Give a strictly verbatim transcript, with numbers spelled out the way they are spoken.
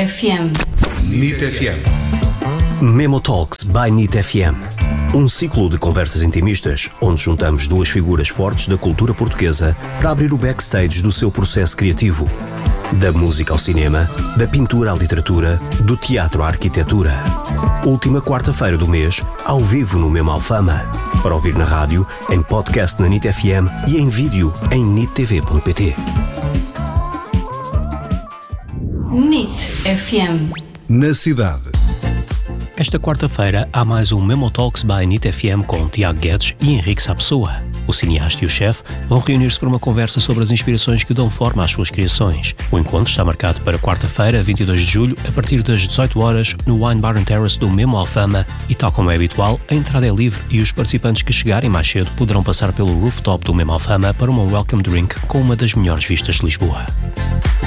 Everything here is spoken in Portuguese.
F M. NIT F M. Memo Talks by NIT F M. Um ciclo de conversas intimistas onde juntamos duas figuras fortes da cultura portuguesa para abrir o backstage do seu processo criativo. Da música ao cinema, da pintura à literatura, do teatro à arquitetura. Última quarta-feira do mês, ao vivo no Memo Alfama. Para ouvir na rádio, em podcast na NIT F M e em vídeo em nit t v ponto p t. NIT F M. Na cidade. Esta quarta-feira há mais um Memo Talks by NIT F M com Tiago Guedes e Henrique Sapessoa. O cineasta e o chefe vão reunir-se para uma conversa sobre as inspirações que dão forma às suas criações. O encontro está marcado para quarta-feira, vinte e dois de julho, a partir das dezoito horas, no Wine Bar and Terrace do Memo Alfama, e tal como é habitual, a entrada é livre e os participantes que chegarem mais cedo poderão passar pelo rooftop do Memo Alfama para uma welcome drink com uma das melhores vistas de Lisboa.